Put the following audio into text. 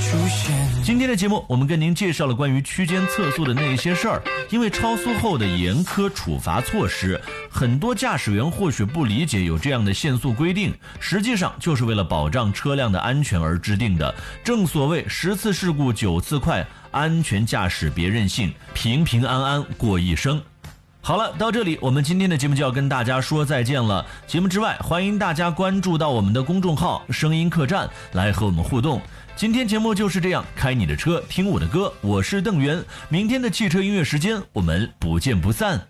今天的节目我们跟您介绍了关于区间测速的那些事儿。因为超速后的严苛处罚措施，很多驾驶员或许不理解有这样的限速规定，实际上就是为了保障车辆的安全而制定的。正所谓10次事故9次快，安全驾驶别任性，平平安安过一生。好了，到这里我们今天的节目就要跟大家说再见了。节目之外，欢迎大家关注到我们的公众号声音客栈来和我们互动。今天节目就是这样，开你的车听我的歌，我是邓源。明天的汽车音乐时间我们不见不散。